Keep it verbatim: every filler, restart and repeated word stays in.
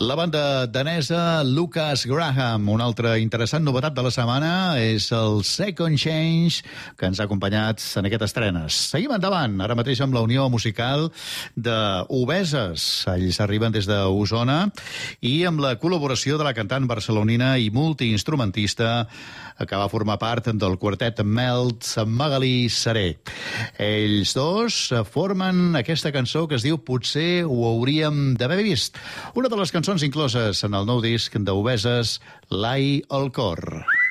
La banda danesa Lucas Graham. Una altra interessant novetat de la setmana és el Second Change, que ens ha acompanyat en aquestes estrenes. Seguim endavant, ara mateix amb la unió musical de Obeses. Ells arriben des d'Osona i amb la col·laboració de la cantant barcelonina i multiinstrumentista que va formar part del quartet Melt, Magalí Seré. Ells dos formen aquesta cançó que es diu Potser ho hauríem d'haver vist. Una de les cançons incloses en el nou disc d'Obeses, L'ai al cor.